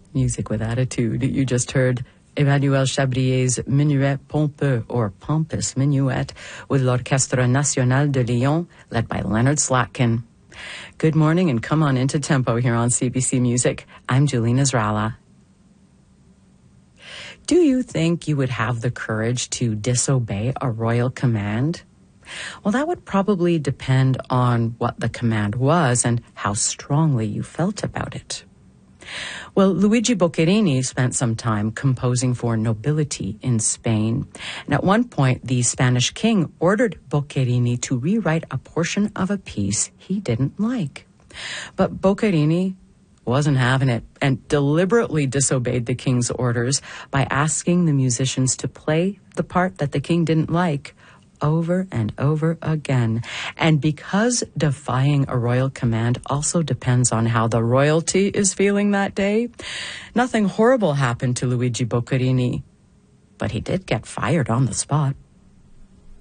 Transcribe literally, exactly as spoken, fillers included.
Music with attitude. You just heard Emmanuel Chabrier's Minuet Pompeux, or Pompous Minuet, with l'Orchestre National de Lyon, led by Leonard Slatkin. Good morning and come on into tempo here on C B C Music. I'm Julie Nasrallah. Do you think you would have the courage to disobey a royal command? Well, that would probably depend on what the command was and how strongly you felt about it. Well, Luigi Boccherini spent some time composing for nobility in Spain. And at one point, the Spanish king ordered Boccherini to rewrite a portion of a piece he didn't like. But Boccherini wasn't having it and deliberately disobeyed the king's orders by asking the musicians to play the part that the king didn't like over and over again. And because defying a royal command also depends on how the royalty is feeling that day, nothing horrible happened to Luigi Boccherini, but he did get fired on the spot.